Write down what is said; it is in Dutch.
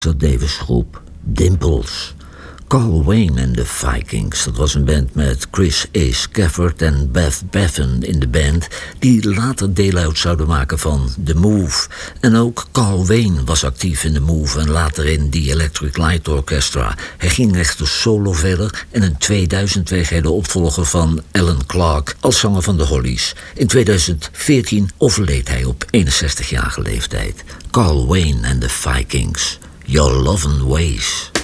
Davis groep, Dimples. Carl Wayne en de Vikings, dat was een band met Chris A. Scafford en Beth Bevan in de band, die later deel uit zouden maken van The Move. En ook Carl Wayne was actief in The Move en later in The Electric Light Orchestra. Hij ging echter solo verder en in 2000 kreeg hij de opvolger van Alan Clark als zanger van de Hollies. In 2014 overleed hij op 61-jarige leeftijd. Carl Wayne en de Vikings, Your Lovin' Ways.